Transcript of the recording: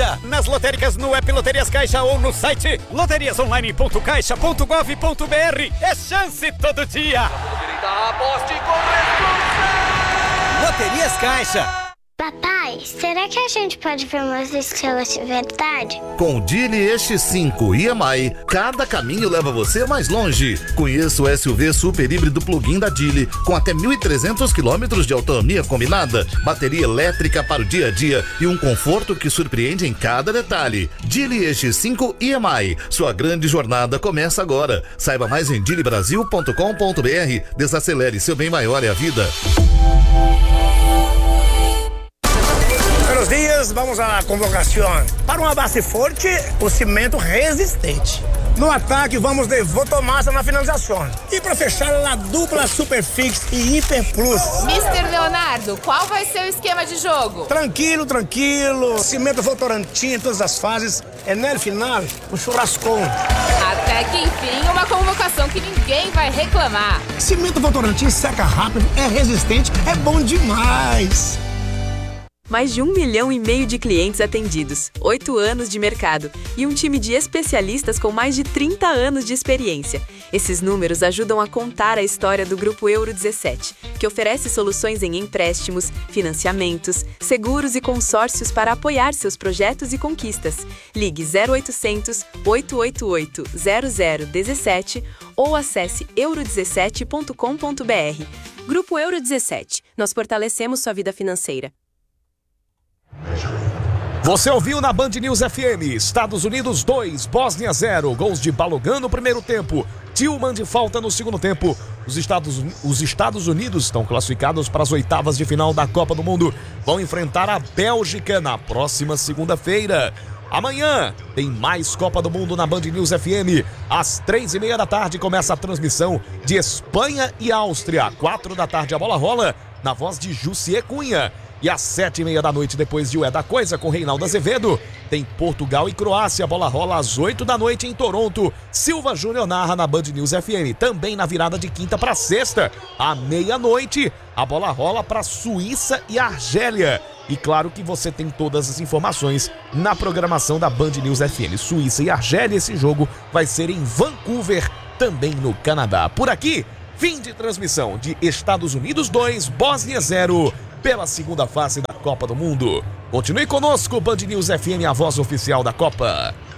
Caixa. Nas lotéricas, no app Loterias Caixa ou no site loteriasonline.caixa.gov.br. É chance todo dia. Aposte com responsa. Loterias Caixa. Papai, será que a gente pode ver umas estrelas de verdade? Com o Geely X5 EMI, cada caminho leva você mais longe. Conheça o SUV super híbrido plug-in da Geely, com até 1.300 km de autonomia combinada, bateria elétrica para o dia a dia e um conforto que surpreende em cada detalhe. Geely X5 EMI, sua grande jornada começa agora. Saiba mais em geelybrasil.com.br. Desacelere, seu bem maior é a vida. Buenos dias, vamos à convocação. Para uma base forte, o cimento resistente. No ataque, vamos de Votomassa na finalização. E para fechar, a dupla Superfix e Hiper Plus. Mr. Leonardo, qual vai ser o esquema de jogo? Tranquilo. Cimento Votorantim em todas as fases. É no final, um churrascão. Até que enfim, uma convocação que ninguém vai reclamar. Cimento Votorantim seca rápido, é resistente, é bom demais. Mais de 1,5 milhão de clientes atendidos, 8 anos de mercado e um time de especialistas com mais de 30 anos de experiência. Esses números ajudam a contar a história do Grupo Euro 17, que oferece soluções em empréstimos, financiamentos, seguros e consórcios para apoiar seus projetos e conquistas. Ligue 0800 888 0017 ou acesse euro17.com.br. Grupo Euro 17. Nós fortalecemos sua vida financeira. Você ouviu na Band News FM, Estados Unidos 2, Bósnia 0, gols de Balogun no primeiro tempo, Tillman de falta no segundo tempo. Os Estados Unidos estão classificados para as oitavas de final da Copa do Mundo. Vão enfrentar a Bélgica na próxima segunda-feira. Amanhã tem mais Copa do Mundo na Band News FM. Às 3:30 da tarde começa a transmissão de Espanha e Áustria. Às 4 da tarde a bola rola na voz de Jussier Cunha. E às 7:30 da noite, depois de O É da Coisa, com Reinaldo Azevedo, tem Portugal e Croácia. A bola rola às 8 da noite em Toronto. Silva Júnior narra na Band News FM. Também na virada de quinta para sexta, à meia-noite, a bola rola para Suíça e Argélia. E claro que você tem todas as informações na programação da Band News FM. Suíça e Argélia, esse jogo vai ser em Vancouver, também no Canadá. Por aqui, fim de transmissão de Estados Unidos 2, Bósnia 0, pela segunda fase da Copa do Mundo. Continue conosco, Band News FM, a voz oficial da Copa.